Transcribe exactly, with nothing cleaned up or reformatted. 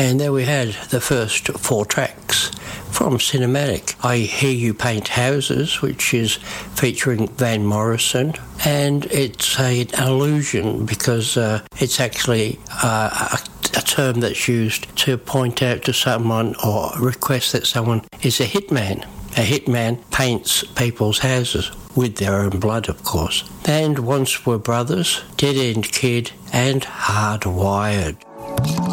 And there we had the first four tracks from Cinematic. I Hear You Paint Houses, which is featuring Van Morrison, and it's a, an allusion because uh, it's actually uh, a, a term that's used to point out to someone or request that someone is a hitman. A hitman paints people's houses with their own blood, of course. And Once Were Brothers, Dead End Kid, and Hardwired.